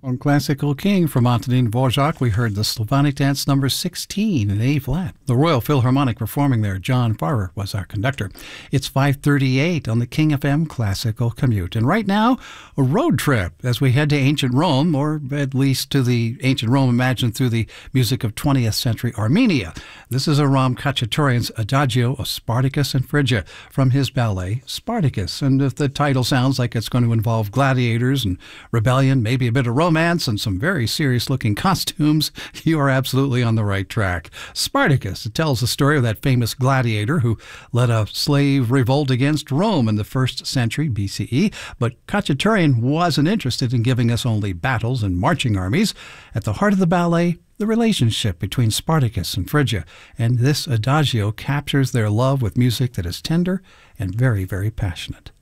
On Classical King from Antonin Dvorak, we heard the Slavonic Dance number 16 in A-flat. The Royal Philharmonic performing there. John Farrer was our conductor. It's 5:38 on the King FM Classical Commute. And right now, a road trip as we head to ancient Rome, or at least to the ancient Rome imagined through the music of 20th century Armenia. This is Aram Khachaturian's Adagio of Spartacus and Phrygia from his ballet Spartacus. And if the title sounds like it's going to involve gladiators and rebellion, maybe a bit of romance, and some very serious-looking costumes, you are absolutely on the right track. Spartacus, it tells the story of that famous gladiator who led a slave revolt against Rome in the 1st century BCE, but Khachaturian wasn't interested in giving us only battles and marching armies. At the heart of the ballet, the relationship between Spartacus and Phrygia, and this adagio captures their love with music that is tender and very, very passionate.